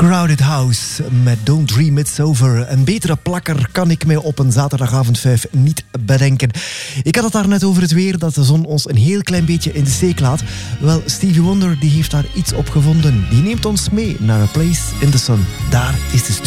Crowded House met Don't Dream It's Over. Een betere plakker kan ik mij op een zaterdagavond 5 niet bedenken. Ik had het daar net over het weer, dat de zon ons een heel klein beetje in de steek laat. Wel, Stevie Wonder die heeft daar iets op gevonden. Die neemt ons mee naar A Place in the Sun. Daar is de